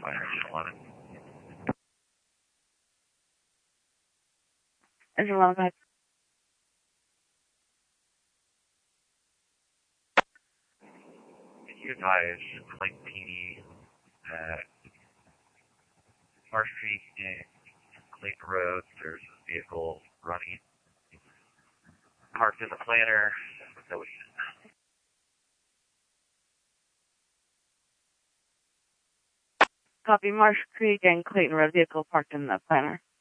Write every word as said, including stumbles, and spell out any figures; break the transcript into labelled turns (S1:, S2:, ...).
S1: Fire eleven.
S2: Engine eleven, go ahead.
S1: Can you advise Clayton P D at Marsh Creek and Clayton Road? There's a vehicle running parked in the planter. So we
S2: Copy, Marsh Creek and Clayton Road, vehicle parked in the planter.